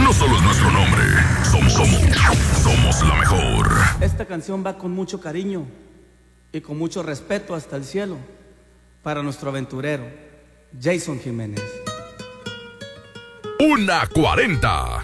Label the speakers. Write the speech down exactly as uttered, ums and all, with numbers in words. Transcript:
Speaker 1: no solo es nuestro nombre, somos, somos, somos la mejor.
Speaker 2: Esta canción va con mucho cariño y con mucho respeto hasta el cielo para nuestro aventurero, Jason Jiménez.
Speaker 1: Una cuarenta.